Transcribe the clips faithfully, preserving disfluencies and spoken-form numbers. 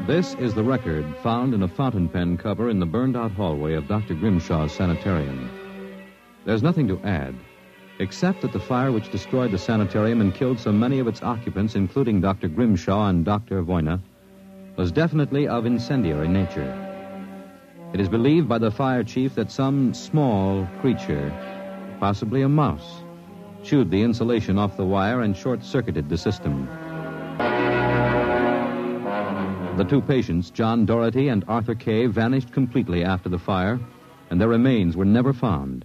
This is the record found in a fountain pen cover in the burned-out hallway of Doctor Grimshaw's sanitarium. There's nothing to add, except that the fire which destroyed the sanitarium and killed so many of its occupants, including Doctor Grimshaw and Doctor Voyna, was definitely of incendiary nature. It is believed by the fire chief that some small creature, possibly a mouse, chewed the insulation off the wire and short-circuited the system. The two patients, John Doherty and Arthur Kay, vanished completely after the fire, and their remains were never found.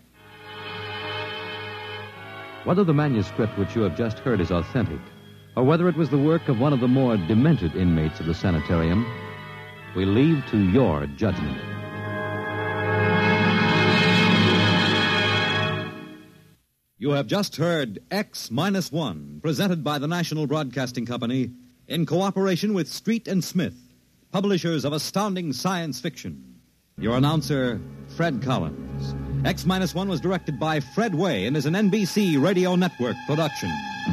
Whether the manuscript which you have just heard is authentic, or whether it was the work of one of the more demented inmates of the sanitarium, we leave to your judgment. You have just heard X Minus One, presented by the National Broadcasting Company in cooperation with Street and Smith, publishers of astounding science fiction. Your announcer, Fred Collins. X Minus One was directed by Fred Way and is an N B C Radio Network production.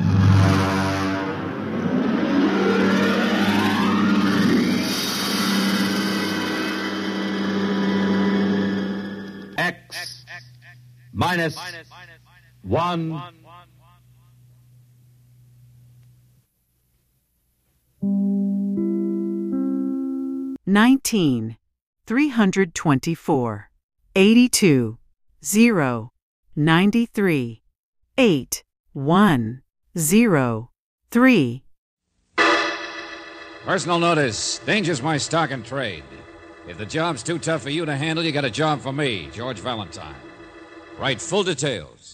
X Minus One. Nineteen, three hundred twenty-four, eighty-two, zero, ninety-three, eight, one, zero, three. Personal notice. Danger's my stock and trade. If the job's too tough for you to handle, you got a job for me, George Valentine. Write full details.